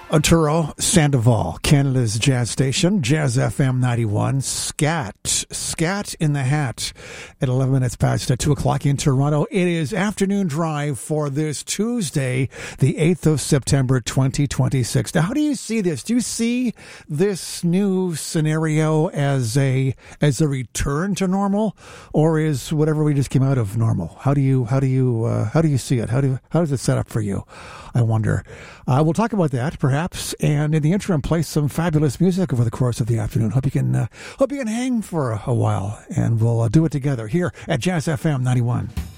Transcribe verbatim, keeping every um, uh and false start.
Arturo Sandoval, Canada's jazz station, Jazz F M ninety-one, Scat, Scat in the Hat at eleven minutes past two o'clock in Toronto. It is afternoon drive for this Tuesday, the eighth of September, twenty twenty-six. Now, how do you see this? Do you see this new scenario as a as a return to normal, or is whatever we just came out of normal? How do you how do you uh, how do you see it? How do how does it set up for you? I wonder. Uh, we'll talk about that, perhaps, and in the interim, play some fabulous music over the course of the afternoon. Hope you can uh, hope you can hang for a, a while, and we'll uh, do it together here at Jazz F M ninety-one.